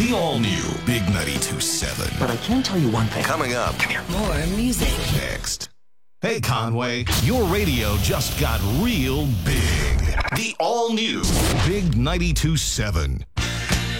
The all-new Big 92.7. But I can tell you one thing. Coming up. Come here. More music. Next. Hey, Conway, your radio just got real big. The all-new Big 92.7.